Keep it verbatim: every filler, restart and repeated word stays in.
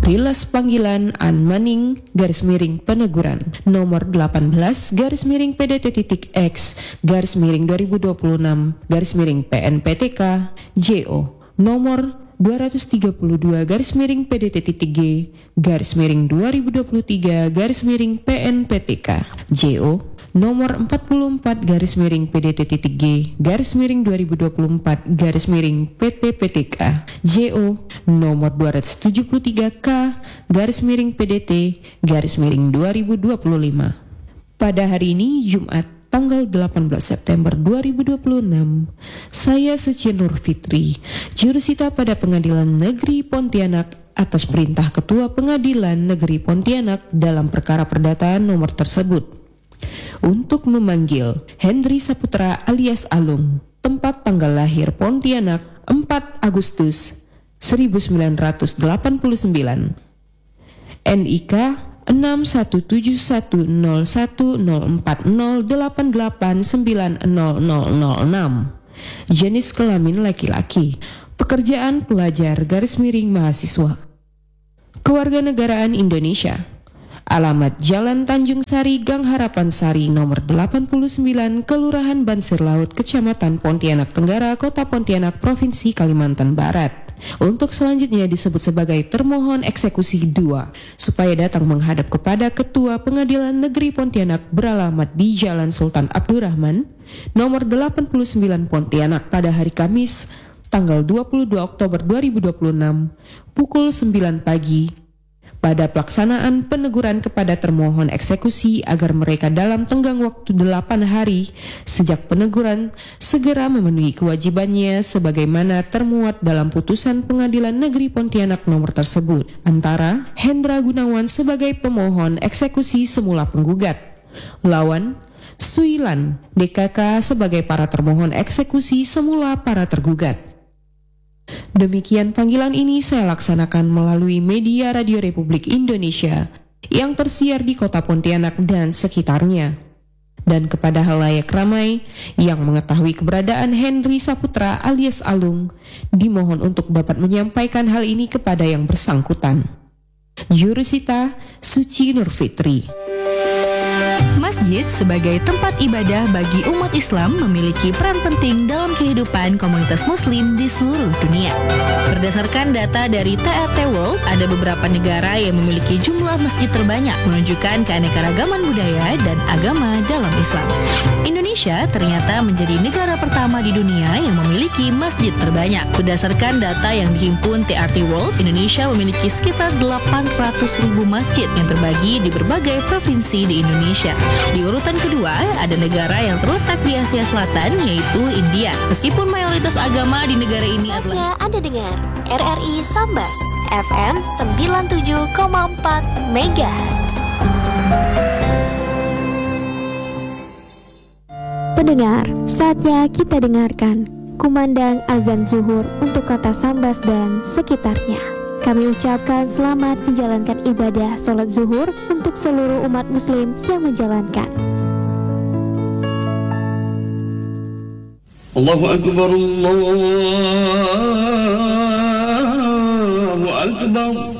Rilas panggilan An Maning garis miring peneguran nomor delapan belas garis miring P D T titik X garis miring dua ribu dua puluh enam garis miring P N P T K J O nomor dua ratus tiga puluh dua garis miring P D T titik G garis miring dua ribu dua puluh tiga garis miring P N P T K J O nomor empat puluh empat garis miring P D T titik G garis miring dua ribu dua puluh empat garis miring P T P T K J O nomor dua ratus tujuh puluh tiga K garis miring P D T garis miring dua ribu dua puluh lima. Pada hari ini Jumat tanggal delapan belas September dua ribu dua puluh enam, saya Suci Nur Fitri, jurusita pada Pengadilan Negeri Pontianak atas perintah Ketua Pengadilan Negeri Pontianak dalam perkara perdata nomor tersebut, untuk memanggil Hendri Saputra alias Alung, tempat tanggal lahir Pontianak empat Agustus seribu sembilan ratus delapan puluh sembilan, N I K enam satu tujuh satu nol satu nol empat nol delapan delapan sembilan nol nol nol enam, jenis kelamin laki-laki, pekerjaan pelajar garis miring mahasiswa, kewarganegaraan Indonesia, alamat Jalan Tanjung Sari, Gang Harapan Sari nomor delapan puluh sembilan, Kelurahan Bansir Laut, Kecamatan Pontianak Tenggara, Kota Pontianak, Provinsi Kalimantan Barat. Untuk selanjutnya disebut sebagai termohon eksekusi dua, supaya datang menghadap kepada Ketua Pengadilan Negeri Pontianak beralamat di Jalan Sultan Abdurrahman nomor delapan puluh sembilan Pontianak pada hari Kamis tanggal dua puluh dua Oktober dua ribu dua puluh enam pukul sembilan pagi, pada pelaksanaan peneguran kepada termohon eksekusi agar mereka dalam tenggang waktu delapan hari sejak peneguran segera memenuhi kewajibannya sebagaimana termuat dalam putusan Pengadilan Negeri Pontianak nomor tersebut, antara Hendra Gunawan sebagai pemohon eksekusi semula penggugat, lawan Suilan D K K sebagai para termohon eksekusi semula para tergugat. Demikian panggilan ini saya laksanakan melalui media Radio Republik Indonesia yang tersiar di Kota Pontianak dan sekitarnya. Dan kepada halayak ramai yang mengetahui keberadaan Hendri Saputra alias Alung, dimohon untuk dapat menyampaikan hal ini kepada yang bersangkutan. Jurusita Suci Nur Fitri. Masjid sebagai tempat ibadah bagi umat Islam memiliki peran penting dalam kehidupan komunitas muslim di seluruh dunia. Berdasarkan data dari T R T World, ada beberapa negara yang memiliki jumlah masjid terbanyak, menunjukkan keanekaragaman budaya dan agama dalam Islam. Indonesia ternyata menjadi negara pertama di dunia yang memiliki masjid terbanyak. Berdasarkan data yang dihimpun T R T World, Indonesia memiliki sekitar delapan ratus ribu masjid yang terbagi di berbagai provinsi di Indonesia. Di urutan kedua, ada negara yang terletak di Asia Selatan, yaitu India. Meskipun mayoritas agama di negara ini adalah... Saatnya Anda dengar R R I Sambas F M sembilan puluh tujuh koma empat Megahertz. Pendengar, saatnya kita dengarkan kumandang azan zuhur untuk kota Sambas dan sekitarnya. Kami ucapkan selamat menjalankan ibadah sholat zuhur untuk seluruh umat muslim yang menjalankan. Allahu Akbar, Allahu Akbar.